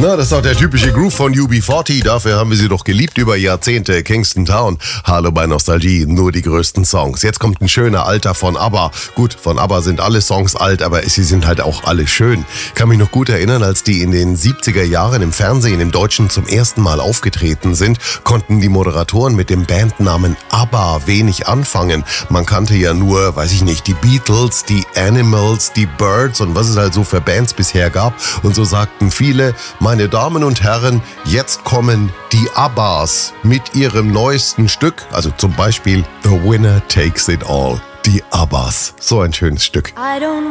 Na, das ist doch der typische Groove von UB40. Dafür haben wir sie doch geliebt über Jahrzehnte. Kingston Town. Hallo bei Nostalgie. Nur die größten Songs. Jetzt kommt ein schöner Alter von ABBA. Gut, von ABBA sind alle Songs alt, aber sie sind halt auch alle schön. Kann mich noch gut erinnern, als die in den 70er Jahren im Fernsehen im Deutschen zum ersten Mal aufgetreten sind, konnten die Moderatoren mit dem Bandnamen ABBA wenig anfangen. Man kannte ja nur, weiß ich nicht, die Beatles, die Animals, die Birds und was es halt so für Bands bisher gab. Und so sagten viele, meine Damen und Herren, jetzt kommen die ABBAs mit ihrem neuesten Stück, also zum Beispiel The Winner Takes It All. Die ABBAs, so ein schönes Stück. I don't